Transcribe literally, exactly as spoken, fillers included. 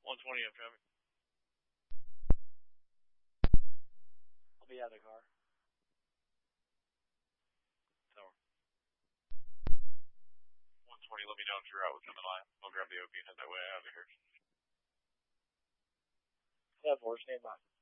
one twenty up traffic. I'll be out of the car. Tower. one twenty, let me know if you're out within the line. I'll grab the O P and head that way out of here. ten four, stand by.